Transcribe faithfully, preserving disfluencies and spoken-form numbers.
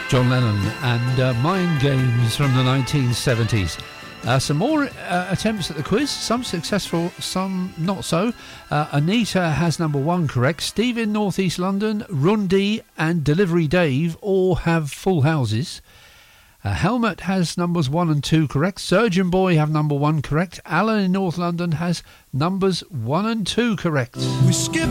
John Lennon and uh, Mind Games from the nineteen seventies. Uh, some more uh, attempts at the quiz, some successful, some not so. Uh, Anita has number one correct. Steve in North East London, Rundi and Delivery Dave all have full houses. Uh, Helmut has numbers one and two correct. Surgeon Boy have number one correct. Alan in North London has numbers one and two correct. We skip